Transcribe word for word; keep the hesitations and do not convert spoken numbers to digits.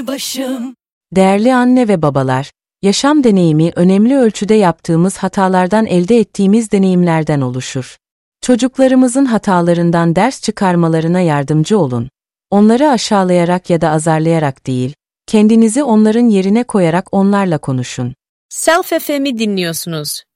Başım. Değerli anne ve babalar, yaşam deneyimi önemli ölçüde yaptığımız hatalardan elde ettiğimiz deneyimlerden oluşur. Çocuklarımızın hatalarından ders çıkarmalarına yardımcı olun. Onları aşağılayarak ya da azarlayarak değil, kendinizi onların yerine koyarak onlarla konuşun. Self F M'i dinliyorsunuz.